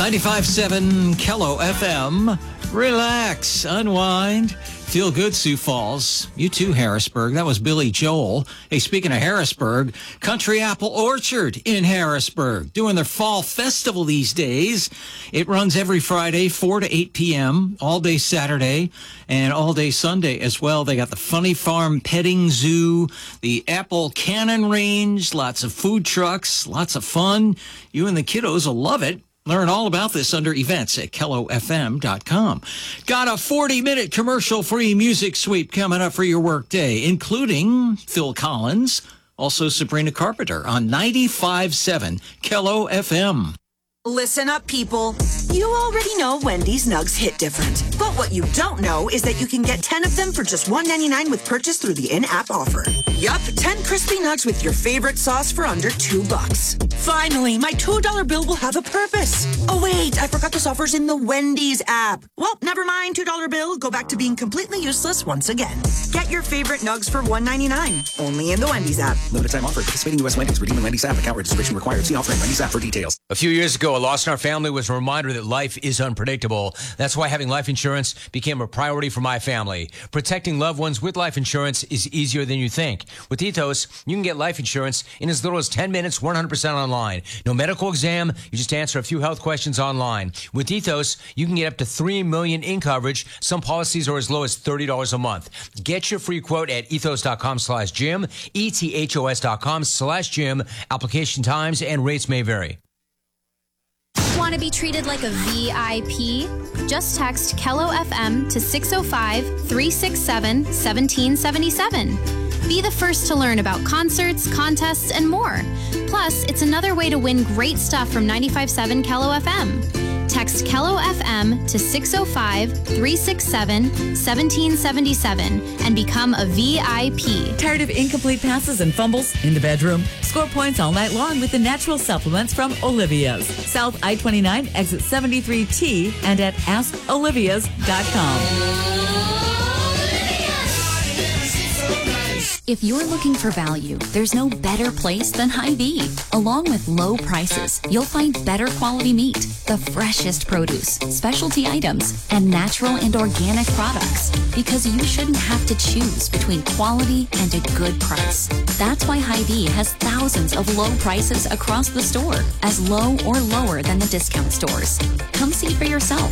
95.7 Kello FM. Relax, unwind, feel good, Sioux Falls. You too, Harrisburg. That was Billy Joel. Hey, speaking of Harrisburg, Country Apple Orchard in Harrisburg doing their fall festival these days. It runs every Friday, 4 to 8 p.m., all day Saturday and all day Sunday as well. They got the Funny Farm Petting Zoo, the Apple Cannon Range, lots of food trucks, lots of fun. You and the kiddos will love it. Learn all about this under events at kellofm.com. Got a 40-minute commercial-free music sweep coming up for your workday, including Phil Collins, also Sabrina Carpenter on 95.7 Kello FM. Listen up, people. You already know Wendy's Nugs hit different. But what you don't know is that you can get 10 of them for just $1.99 with purchase through the in-app offer. Yup, 10 crispy nugs with your favorite sauce for under $2. Finally, my $2 bill will have a purpose. Oh, wait, I forgot this offer's in the Wendy's app. Well, never mind, $2 bill. Go back to being completely useless once again. Get your favorite nugs for $1.99. Only in the Wendy's app. Limited time offer. Participating U.S. Wendy's. Redeem in Wendy's app. Account registration required. See offer in Wendy's app for details. A few years ago, a loss in our family was a reminder that life is unpredictable. That's why having life insurance became a priority for my family. Protecting loved ones with life insurance is easier than you think. With Ethos, you can get life insurance in as little as 10 minutes, 100% online. No medical exam. You just answer a few health questions online. With Ethos, you can get up to $3 million in coverage. Some policies are as low as $30 a month. Get your free quote at ethos.com/Jim, ethos.com/Jim. Application times and rates may vary. Want to be treated like a VIP? Just text Kello FM to 605-367-1777. Be the first to learn about concerts, contests, and more. Plus, it's another way to win great stuff from 95.7 Kello FM. Text Kello FM to 605-367-1777 and become a VIP. Tired of incomplete passes and fumbles in the bedroom? Score points all night long with the natural supplements from Olivia's. South I-29, exit 73T, and at askolivias.com. If you're looking for value, there's no better place than Hy-Vee. Along with low prices, you'll find better quality meat, the freshest produce, specialty items, and natural and organic products. Because you shouldn't have to choose between quality and a good price. That's why Hy-Vee has thousands of low prices across the store, as low or lower than the discount stores. Come see for yourself.